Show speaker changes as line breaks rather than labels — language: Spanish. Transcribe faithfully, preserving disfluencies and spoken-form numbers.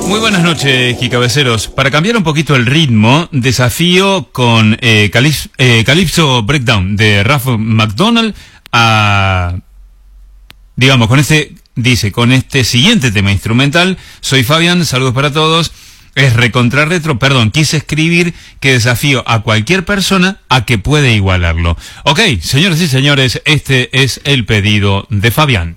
Muy buenas noches, Kikabeceros. Para cambiar un poquito el ritmo, desafío con eh, Calip- eh, Calypso Breakdown de Ralph McDonald a... digamos, con este... dice, con este siguiente tema instrumental. Soy Fabián, saludos para todos. Es recontra retro, perdón, quise escribir que desafío a cualquier persona a que puede igualarlo. Ok, señoras y señores, este es el pedido de Fabián.